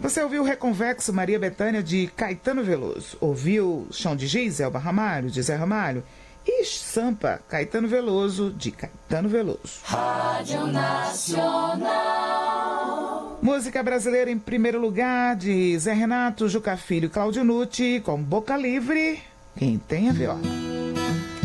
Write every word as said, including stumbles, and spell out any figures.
Você ouviu Reconvexo, Maria Bethânia, de Caetano Veloso. Ouviu Chão de Giz, Elba Ramalho, de Zé Ramalho. E Sampa, Caetano Veloso, de Caetano Veloso. Rádio Nacional. Música brasileira em primeiro lugar, de Zé Renato, Juca Filho e Cláudio Nucci, com Boca Livre, Quem Tem a Viola.